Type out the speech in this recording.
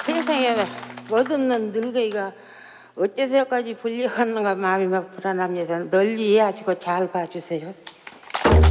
세상에 멋없는 늙은이가 어째서까지 불려갔는가 마음이 막 불안합니다. 널리 이해하시고 잘 봐주세요.